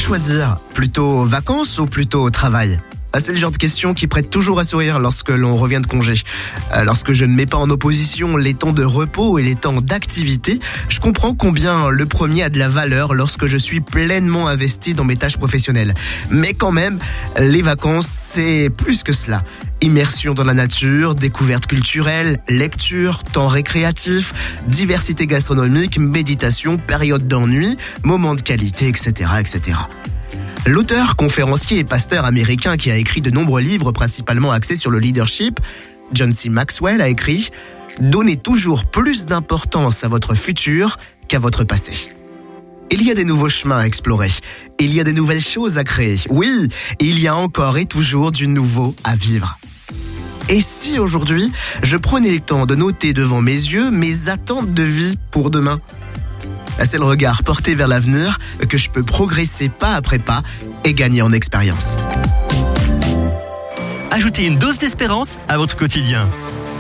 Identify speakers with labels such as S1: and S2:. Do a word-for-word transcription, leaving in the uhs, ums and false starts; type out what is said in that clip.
S1: choisir, plutôt vacances ou plutôt travail ? Ah, c'est le genre de question qui prête toujours à sourire lorsque l'on revient de congé. Euh, lorsque je ne mets pas en opposition les temps de repos et les temps d'activité, je comprends combien le premier a de la valeur lorsque je suis pleinement investi dans mes tâches professionnelles. Mais quand même, les vacances, c'est plus que cela. Immersion dans la nature, découverte culturelle, lecture, temps récréatif, diversité gastronomique, méditation, période d'ennui, moments de qualité, et cetera, et cetera. L'auteur, conférencier et pasteur américain qui a écrit de nombreux livres principalement axés sur le leadership, John C. Maxwell, a écrit « Donnez toujours plus d'importance à votre futur qu'à votre passé ». Il y a des nouveaux chemins à explorer. Il y a des nouvelles choses à créer. Oui, il y a encore et toujours du nouveau à vivre. Et si aujourd'hui, je prenais le temps de noter devant mes yeux mes attentes de vie pour demain ? C'est le regard porté vers l'avenir que je peux progresser pas après pas et gagner en expérience.
S2: Ajoutez une dose d'espérance à votre quotidien.